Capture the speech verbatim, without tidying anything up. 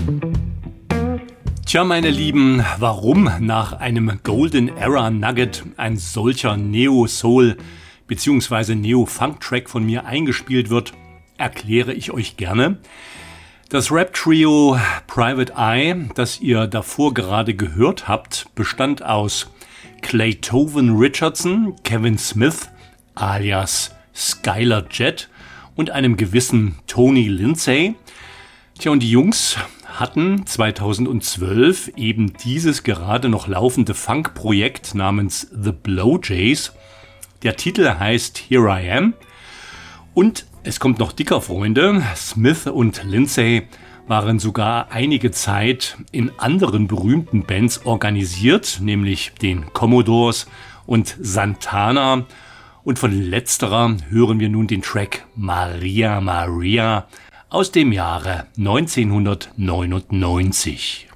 Tja, meine Lieben, warum nach einem Golden Era Nugget ein solcher Neo-Soul bzw. Neo-Funk-Track von mir eingespielt wird, erkläre ich euch gerne. Das Rap-Trio Private Eye, das ihr davor gerade gehört habt, bestand aus Claytoven Richardson, Kevin Smith alias Skylar Jett und einem gewissen Tony Lindsay. Tja, und die Jungs hatten zweitausendzwölf eben dieses gerade noch laufende Funk-Projekt namens The Blowjays. Der Titel heißt Here I Am. Und es kommt noch dicker, Freunde. Smith und Lindsay waren sogar einige Zeit in anderen berühmten Bands organisiert, nämlich den Commodores und Santana. Und von letzterer hören wir nun den Track Maria Maria aus dem Jahre neunzehnhundertneunundneunzig.